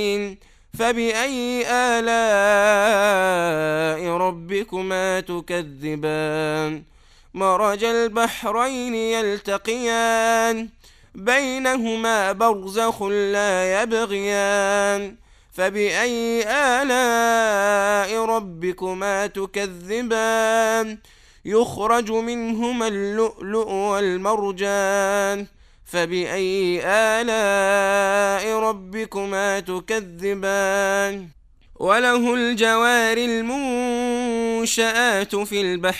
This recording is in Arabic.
فبأي آلاء ربكما تكذبان مرج البحرين يلتقيان بينهما برزخ لا يبغيان فبأي آلاء ربكما تكذبان يخرج منهما اللؤلؤ والمرجان فبأي آلاء ربكما تكذبان وله الجوار المنشآت في البحر